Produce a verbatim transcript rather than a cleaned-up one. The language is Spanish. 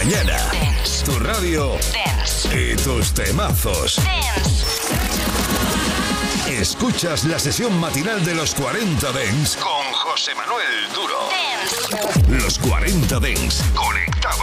mañana. Dance. Tu radio. Dance. Y tus temazos. Dance. Escuchas la sesión matinal de los cuarenta Dance con José Manuel Duro. Dance. Los cuarenta Dance conectados